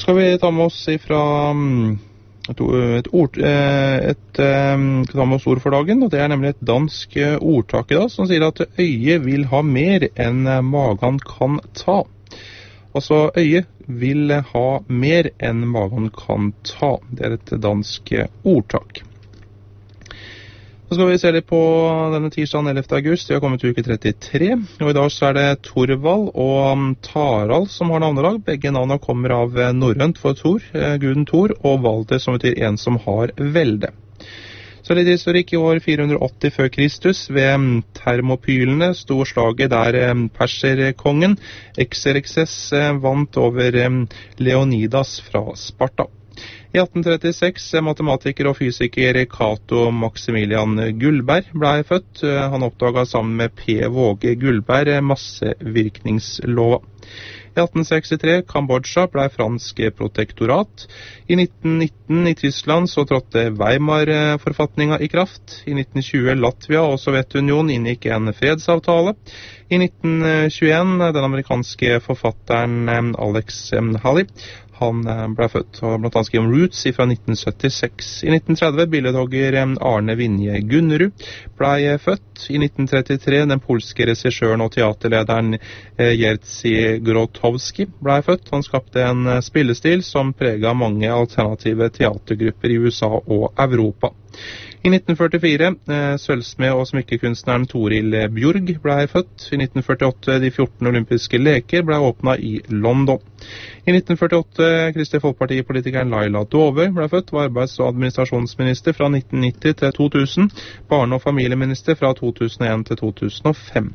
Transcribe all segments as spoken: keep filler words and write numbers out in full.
skal vi ta med oss ifra et, et, ord, et, et ta med oss ord for dagen, og det er nemlig et dansk ordtak i dag, som sier at øyet vil ha mer enn magen kan ta. Altså, øyet vil ha mer enn magen kan ta. Det er et dansk ordtak. Så skal vi se litt på denne tirsdagen ellevte august. Vi har kommet til uke trettitre, og i dag så er det Torvald og Tarald som har navnedag. Begge navnene kommer av norrønt for Thor, guden Thor, og Valde som betyr en som har velde. Så litt historikk i år fire hundre åtti før Kristus. Ved Termopylene sto slaget der perserkongen Xerxes vant over Leonidas fra Sparta. I atten trettiseks matematiker og fysiker Cato Maximilian Gullberg ble født. Han oppdaget sammen med P. Våge Gullberg massevirkningslova. I atten sekstitre Kambodsja ble fransk protektorat. I nitten nitten i Tyskland så trådte Weimar-forfatninga i kraft. I nitten tjue Latvia og Sovjetunionen inngikk en fredsavtale. I nitten tjueen den amerikanske forfatteren Alex Haley. Han ble født, og blant annet skrev om Roots fra nitten syttiseks. I nitten tretti billedhogger Arne Vinje Gunnerud ble født. I nitten trettitre den polske regissøren og teaterlederen Jerzy Grotowski ble født. Han skapte en spillestil som preget mange alternative teatergrupper i U S A og Europa. I nitten førtifire sølvsmed og smykkekunstneren Toril Bjorg ble født. I nitten førtiåtte de fjorten olympiske leker ble åpnet i London. I nitten førtiåtte Kristelig Folkeparti-politikeren Laila Dove ble født, var arbeids- og administrasjonsminister fra nitten nitti til to tusen, barne- og familieminister fra to tusen og en til to tusen og fem.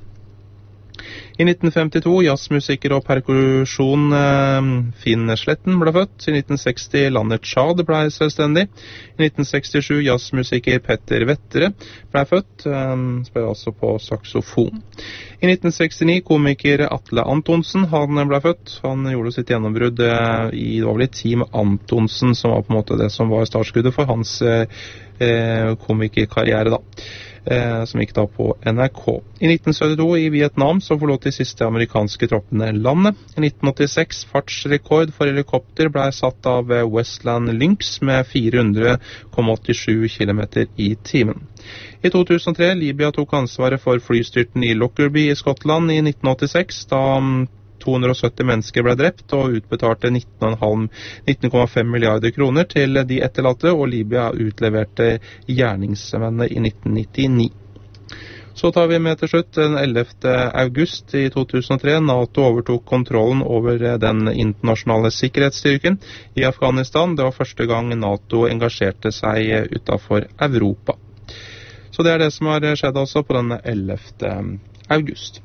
I nitten femtito jazzmusiker og perkusjon eh, Finn Sletten ble født. I nitten seksti landet Tsjad ble selvstendig. I nitten sekstisju jazzmusiker Petter Vettere ble født, eh, spiller altså på saksofon. I nitten sekstini komiker Atle Antonsen, han ble født. Han gjorde sitt gjennombrudd eh, i, det var vel i Team Antonsen som var på en måte det som var startskuddet for hans eh, komikerkarriere da. Eh, som gikk da på N R K. I nitten syttito i Vietnam så forlot de siste amerikanske troppene landet. I nitten åttiseks fartsrekord for helikopter ble satt av Westland Lynx med fire hundre komma åttisju kilometer i timen. I to tusen og tre Libya tok ansvaret for flystyrten i Lockerbie i Skottland i nitten åttiseks, da to hundre og sytti mennesker ble drept og utbetalte nitten komma fem milliarder kroner til de etterlatte, og Libya utleverte gjerningsmennene i nitten nittini. Så tar vi med til slutt den ellevte august i to tusen og tre. NATO overtok kontrollen over den internasjonale sikkerhetsstyrken i Afghanistan. Det var første gang NATO engasjerte seg utenfor Europa. Så det er det som har skjedd altså på den ellevte august.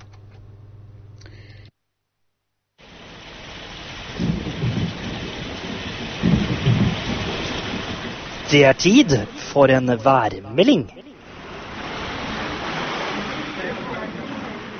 Det er tid for en værmelding.